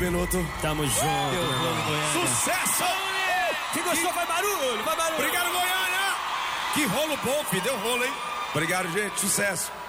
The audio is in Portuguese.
Beloto. Tamo junto, meu irmão. Sucesso! Quem gostou, vai barulho, vai barulho. Obrigado, Goiânia! Que rolo bom, filho. Deu rolo, hein? Obrigado, gente. Sucesso.